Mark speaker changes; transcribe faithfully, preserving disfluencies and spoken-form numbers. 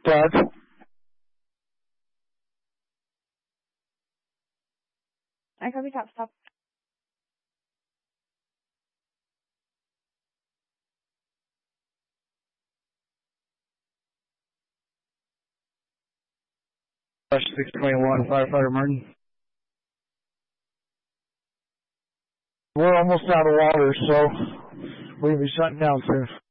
Speaker 1: Doug?
Speaker 2: I copy top, stop.
Speaker 1: six twenty-one, firefighter Martin. We're almost out of water, so we'll be shutting down soon.